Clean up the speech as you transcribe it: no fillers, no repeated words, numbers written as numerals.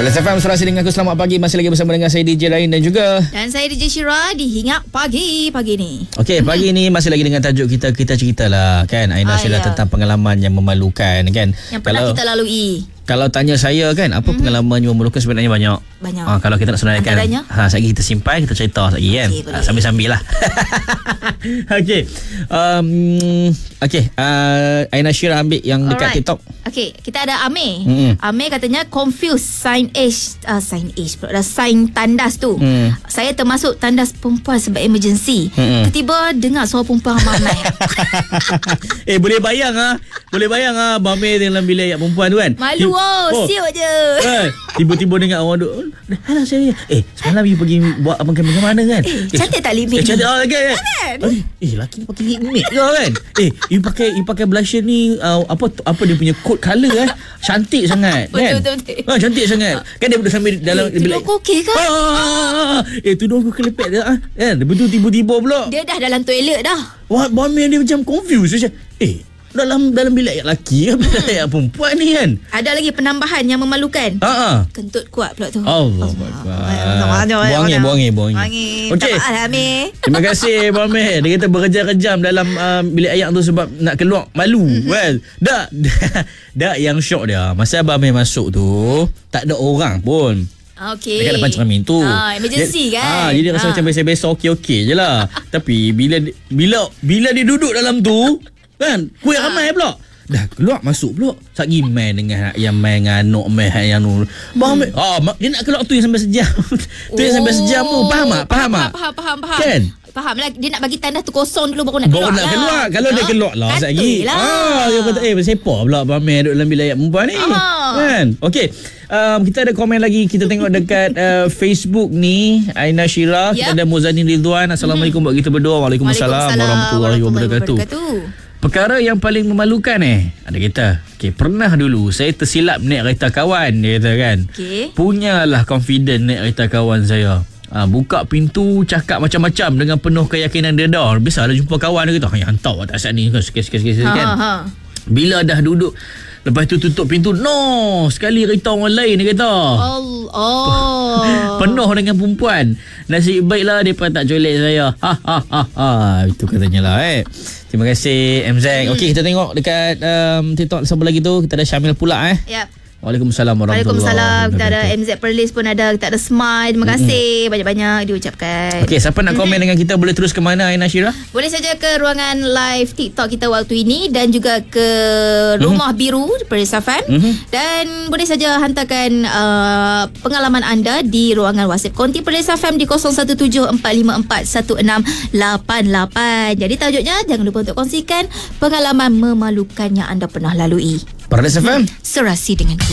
Perlis FM serasi dengan aku. Selamat pagi. Masih lagi bersama dengan saya DJ Rain dan juga saya DJ Syira di Hingat Pagi ni. Okey, pagi ni masih lagi dengan tajuk kita ceritalah kan Aina Syira tentang pengalaman yang memalukan kan. Yang pernah kita lalui. Kalau tanya saya kan, apa pengalaman yang memalukan, sebenarnya banyak. Kalau kita nak senaraikan, sekejap kita simpan, kita cerita sekejap kan. Sambil-sambil lah. Okey. Aina Syira ambil yang dekat TikTok. Okey, kita ada Amir. Amir katanya confused sign pula. Sign tandas tu. Saya termasuk tandas perempuan sebab emergency. Tiba-tiba dengar suara perempuan ramai. Boleh bayang Amir dalam bilik ayat perempuan tu kan. Malu siap je. Tiba-tiba dengar orang duk, "Halah saya. Semalam you pergi buat abang kami ke mana kan?" Cantik tak limit? Cantik kan? Laki ni pakai limit ke kan? You pakai blusher ni apa dia punya coat colour cantik sangat kan? Betul. Cantik sangat. Kan dia sambil dalam tudung aku okey ke? Tudung aku kelepek dah kan? Betul, tiba-tiba pula dia dah dalam toilet dah. Wah, Bami dia macam confused macam dalam bilik ayat lelaki ke bilik ayat perempuan ni kan. Ada lagi penambahan yang memalukan. Kentut kuat pula tu. Allah. Buang angin. Okey. Terima kasih Abang Amir. Dia kata berkejam-kejam dalam bilik ayat tu sebab nak keluar malu kan. Dak yang syok dia. Masa Abang Amir masuk tu tak ada orang pun. Okey. Dekat depan cermin tu. Emergency kan. Jadi rasa macam biasa-biasa okey je lah. Tapi bila dia duduk dalam tu kan, kuih ramai pula. Dah keluar masuk pula. Sagi main dengan yang main dengan anak main yang nu. Faham tak? Dia nak keluar tu yang sampai sejam. Tu yang sampai sejam tu. Faham tak? Faham. Kan? Faham lah. Dia nak bagi tanda tu kosong dulu baru nak keluar. Kalau dia keluar lah lagi. Dia kata sepak pula Abang Amir duduk dalam bilik ayat perempuan ni. Kan? Okey. Kita ada komen lagi. Kita tengok dekat Facebook ni Aina Syira. Kita ada Muzanin Ridwan. Assalamualaikum buat kita berdua. Waalaikumsalam warahmatullahi wabarakatuh. Perkara yang paling memalukan ada kita. Pernah dulu saya tersilap naik kereta kawan, dia kata kan. Punyalah confident naik kereta kawan saya. Buka pintu, cakap macam-macam dengan penuh keyakinan dia dah. Biasalah jumpa kawan dia kata, hantar tak asal ni kan. Kan. Bila dah duduk, lepas tu tutup pintu, sekali kereta orang lain dia kata. Penuh dengan perempuan. Nasib baiklah mereka tak colek saya. Itu katanya lah Terima kasih MZ. Okey, kita tengok dekat TikTok siapa lagi tu. Kita ada Syamil pula Waalaikumsalam warahmatullahi wabarakatuh. Kita ada MZ Perlis pun ada. Kita ada Smile. Terima kasih banyak-banyak diucapkan. Okey, siapa nak komen dengan kita boleh terus ke mana Aina Syira? Boleh saja ke ruangan live TikTok kita waktu ini dan juga ke Rumah Biru Perlis FM. Dan boleh saja hantarkan pengalaman anda di ruangan WhatsApp konti Perlis FM di 0174541688. Jadi tajuknya jangan lupa untuk kongsikan pengalaman memalukan yang anda pernah lalui. Perlis FM serasi denganku.